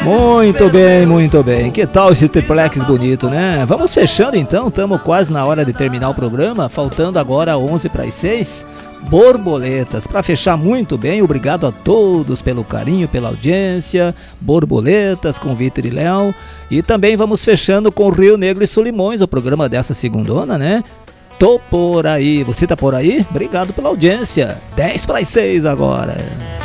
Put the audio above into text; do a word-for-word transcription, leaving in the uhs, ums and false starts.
Muito bem, muito bem. Que tal esse triplex bonito, né? Vamos fechando então, estamos quase na hora de terminar o programa, faltando agora onze para as seis. Borboletas, para fechar muito bem, obrigado a todos pelo carinho, pela audiência. Borboletas com Vitor e Léo. E também vamos fechando com Rio Negro e Solimões, o programa dessa segundona, né? Tô por aí, você tá por aí? Obrigado pela audiência. dez para as seis agora.